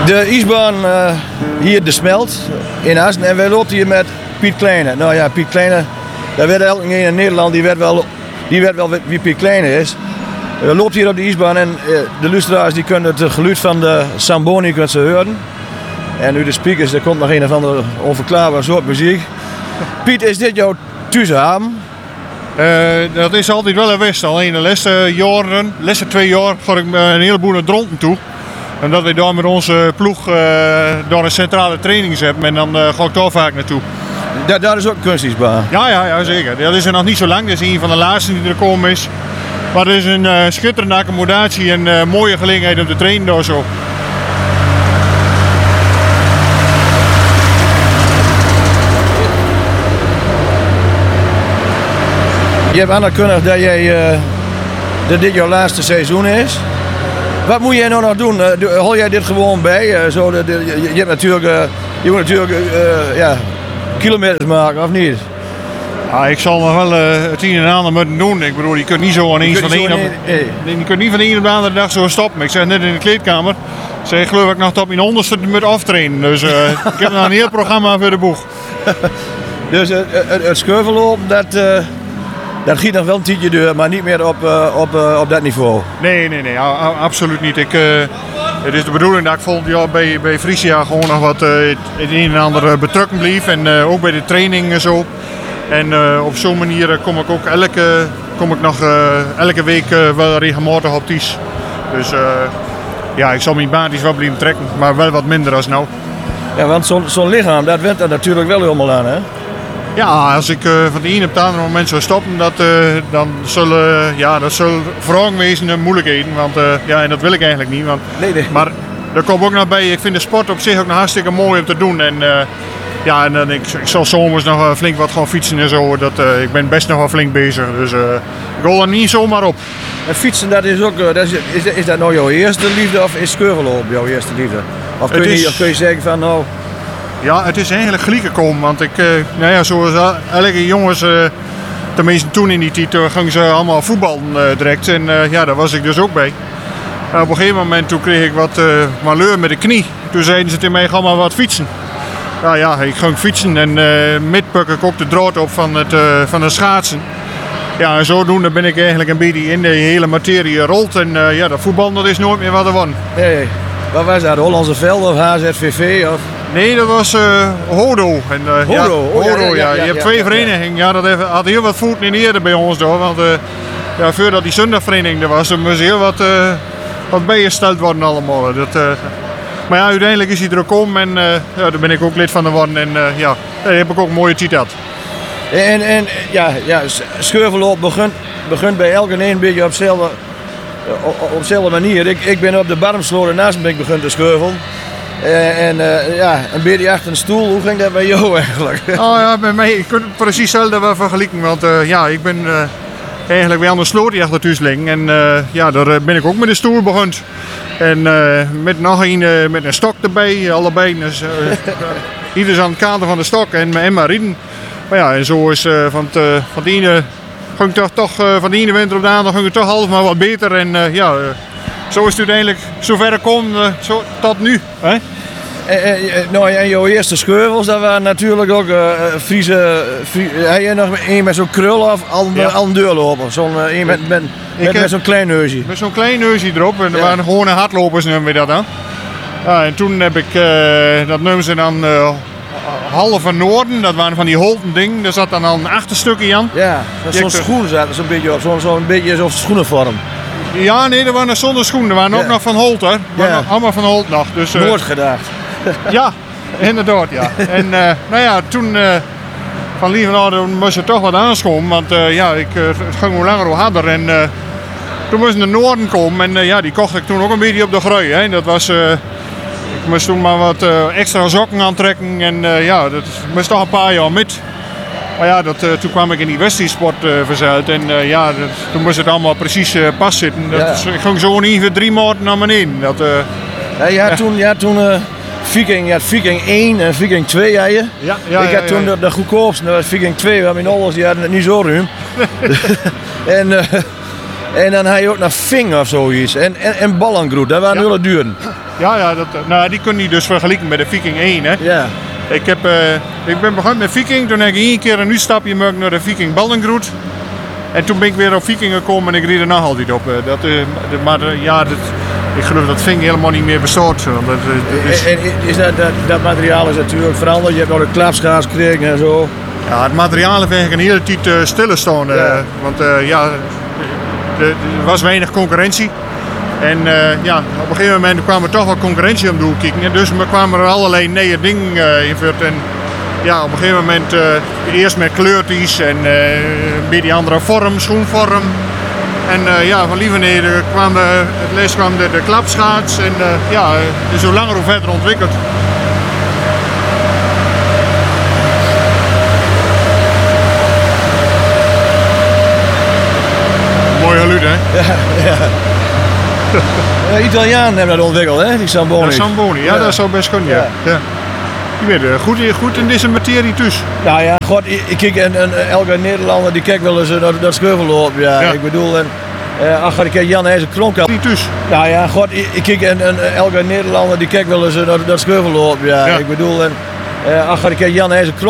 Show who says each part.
Speaker 1: De ijsbaan hier de Smelt in Assen en wij lopen hier met Piet Kleine. Nou ja, Piet Kleine, daar werd elke in Nederland die weet wel wie Piet Kleine is. Loopt hier op de ijsbaan en de luisteraars die kunnen het geluid van de Zamboni kunnen ze horen. En nu de speakers, er komt nog een of andere onverklaarbare soort muziek. Piet, is dit jouw thuishaven?
Speaker 2: Dat is altijd wel een west. Alleen de laatste 2 jaar ga ik een heleboel naar Dronten toe. En dat we daar met onze ploeg door een centrale training hebben. En dan ga ik daar vaak naartoe.
Speaker 1: Daar is ook een kunstijsbaan?
Speaker 2: Ja, zeker. Dat is er nog niet zo lang. Dat is een van de laatste die er komen is. Maar het is een schitterende accommodatie en mooie gelegenheid om te trainen daar zo.
Speaker 1: Je hebt aangekondigd dat dit jouw laatste seizoen is. Wat moet jij nou nog doen? Hol jij dit gewoon bij? Je moet natuurlijk kilometers maken, of niet?
Speaker 2: Ja, ik zal nog wel het een en ander moeten doen. Ik bedoel, je kunt niet zo ineens van de een op de andere dag zo stoppen. Ik zeg net in de kleedkamer, ik geloof ik nog tot mijn onderste moet aftrainen. Dus ik heb nog een heel programma voor de boeg.
Speaker 1: Dus het schuivellopen, dat giet nog wel een tijdje door, maar niet meer op dat niveau.
Speaker 2: Nee, absoluut niet. Het is de bedoeling dat ik volgend jaar bij Frisia gewoon nog wat het een en ander betrokken blijf. En ook bij de training en zo. En op zo'n manier kom ik ook elke week wel regelmatig op Ties. Dus ik zal mijn baantjes wel blijven trekken, maar wel wat minder als nou.
Speaker 1: Ja, want zo'n lichaam, dat went er natuurlijk wel helemaal aan, hè?
Speaker 2: Ja, als ik van de ene op het andere moment zou stoppen, dan zullen vragen wezen en moeilijkheden. Want en dat wil ik eigenlijk niet. Want,
Speaker 1: nee.
Speaker 2: Maar er komt ook nog bij, ik vind de sport op zich ook nog hartstikke mooi om te doen. En ik zal zomers nog flink wat gaan fietsen en zo. Ik ben best nog wel flink bezig. Dus ik hol er niet zomaar op.
Speaker 1: En fietsen, dat is ook, is dat nou jouw eerste liefde of is schuivellopen jouw eerste liefde? Of kun je zeggen van nou...
Speaker 2: Ja, het is eigenlijk gelijk gekomen, want zoals elke jongens, tenminste toen in die tijd, gingen ze allemaal voetballen direct. En daar was ik dus ook bij. Op een gegeven moment toen kreeg ik wat malheur met de knie. Toen zeiden ze tegen mij, ga maar wat fietsen. Ik ging fietsen en midpuk ik ook de draad op van de schaatsen. Ja, en zodoende ben ik eigenlijk een beetje in de hele materie gerold. En dat voetbal dat is nooit meer wat er won.
Speaker 1: Nee. Wat was dat? Hollandse Veld of HZVV? Of?
Speaker 2: Nee, dat was Hodo.
Speaker 1: Hodo,
Speaker 2: ja. Je hebt 2 verenigingen. Ja, dat had heel wat voeten in ere bij ons door. Want voordat die zondagvereniging er was, moest heel wat bijgesteld worden allemaal. Maar ja, uiteindelijk is hij er ook om en daar ben ik ook lid van geworden. En daar heb ik ook een mooie tijd gehad.
Speaker 1: En schuivelloop begint bij elke een beetje op dezelfde manier. Ik ben op de Barmsloot naast ben ik begonnen te schuivelen. Een beetje achter een stoel. Hoe ging dat bij jou eigenlijk?
Speaker 2: Bij mij, ik kan het precies hetzelfde wel vergelijken. Want ik ben eigenlijk weer aan de sloot die achter thuis liggen. En daar ben ik ook met de stoel begonnen. En met nog een met een stok erbij, allebei. Dus, ieder aan het kader van de stok en maar rijden. Maar ja, en zo is van de ene ging toch van de ene winter op de andere ging het toch half maar wat beter. En zo is het uiteindelijk zover gekomen tot nu. Hè?
Speaker 1: En jouw eerste scheuvels, dat waren natuurlijk ook Friese. Heb je nog een met zo'n krul of al een deurloper? Met zo'n klein neusje.
Speaker 2: Met zo'n klein neusje erop. En er waren gewoon hardlopers, noemen we dat dan. En toen heb ik, dat noemen ze dan halve Noorden. Dat waren van die holten ding. Daar zat dan al een achterstukje aan.
Speaker 1: Ja, zo'n schoen zat er zo'n beetje op. Zo'n beetje zo'n schoenenvorm.
Speaker 2: Ja, nee, er waren zonder schoenen. Er waren ook nog van Holt, hè. Allemaal van Holt nog. Dus,
Speaker 1: Noord gedacht.
Speaker 2: Ja, inderdaad, ja. En toen van Lievenhouden moest er toch wat aanschomen. Want het ging hoe langer hoe harder. En toen moest naar Noorden komen. En die kocht ik toen ook een beetje op de grui. Hè. Dat was... ik moest toen maar wat extra sokken aantrekken. En dat moest toch een paar jaar met. Maar ja, toen kwam ik in die Westie-sport verzeild. En toen moest het allemaal precies pas zitten. Ik ging zo ongeveer 3 maanden naar beneden.
Speaker 1: Toen Viking 1 en Viking 2 had je. Ik had toen de goedkoopste, dat was Viking 2. Mijn ouders die hadden het niet zo ruim. En dan had je ook nog Ving of zoiets. En Ballangroet, dat waren hele duren.
Speaker 2: Ja, die kun je dus vergelijken met de Viking 1. Hè.
Speaker 1: Ja.
Speaker 2: Ik ben begonnen met Viking, toen heb ik 1 keer een uitstapje gemaakt naar de Viking Ballengroet. En toen ben ik weer op Viking gekomen en ik rijd er nog altijd op. Ik geloof dat Viking helemaal niet meer bestaat.
Speaker 1: En is dat materiaal is natuurlijk veranderd? Je hebt nog de klapschaats gekregen en zo.
Speaker 2: Ja, het materiaal heeft eigenlijk een hele tijd stilgestaan.
Speaker 1: Ja.
Speaker 2: Want er was weinig concurrentie. En op een gegeven moment kwam er toch wel concurrentie om de hoek kijken. En dus kwamen er allerlei nieuwe dingen in. En ja, op een gegeven moment eerst met kleurtjes en een beetje andere vorm, schoenvorm. En van Lievenheden kwam de klapschaats en is zo langer hoe verder ontwikkeld. Mooi geluid, hè?
Speaker 1: Ja, Italianen hebben dat ontwikkeld, hè? Die Zamboni.
Speaker 2: De Zamboni, ja, dat zou best kunnen, ja. Je bent goed in deze materie dus.
Speaker 1: Nou ja, god, ik kijk elke Nederlander die kijkt wel eens dat scheuvel op. Ja. Ik bedoel, ik kijk Jan IJzer Kronk.
Speaker 2: Dus.
Speaker 1: Nou ja, god, ik kijk elke Nederlander die kijkt wel eens dat scheuvel op. Ja. Ik bedoel, ik kijk Jan IJzer Kronk.